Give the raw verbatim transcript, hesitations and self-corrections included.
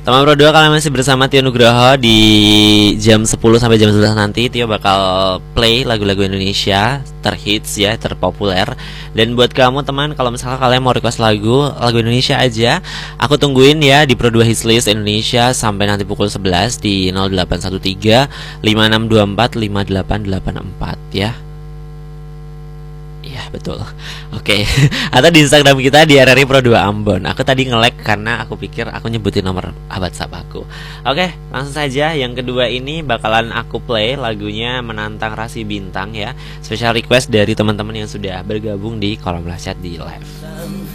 Teman Pro dua, kalian masih bersama Tio Nugroho di jam sepuluh sampai jam sebelas nanti. Tio bakal play lagu-lagu Indonesia terhits ya, terpopuler. Dan buat kamu teman, kalau misalnya kalian mau request lagu lagu Indonesia aja, aku tungguin ya di Pro dua Hits List Indonesia sampai nanti pukul sebelas di nol delapan satu tiga lima enam dua empat lima delapan delapan empat ya. Ya betul. Oke. Atau di Instagram kita di R R I Pro dua Ambon. Aku tadi nge-lag karena aku pikir aku nyebutin nomor WhatsApp aku. Oke, langsung saja. Yang kedua ini bakalan aku play lagunya Menantang Rasi Bintang ya. Special request dari teman-teman yang sudah bergabung di kolom chat di live.